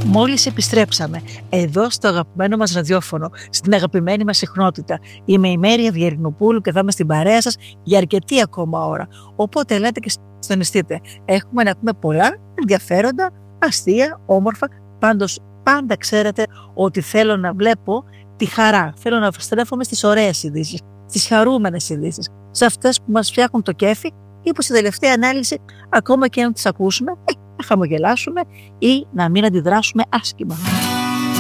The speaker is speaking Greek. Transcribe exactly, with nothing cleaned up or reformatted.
Μόλις επιστρέψαμε εδώ στο αγαπημένο μας ραδιόφωνο, στην αγαπημένη μας συχνότητα. Είμαι η Μέρη Αυγερινοπούλου και θα είμαι στην παρέα σας για αρκετή ακόμα ώρα. Οπότε ελάτε και συντονιστείτε. Έχουμε να πούμε πολλά ενδιαφέροντα, αστεία, όμορφα. Πάντως πάντα ξέρετε ότι θέλω να βλέπω τη χαρά. Θέλω να στρέφομαι στις ωραίες ειδήσεις, στις χαρούμενες ειδήσεις, σε αυτές που μας φτιάχνουν το κέφι ή που στην τελευταία ανάλυση, ακόμα και αν τις ακούσουμε, να χαμογελάσουμε ή να μην αντιδράσουμε άσχημα.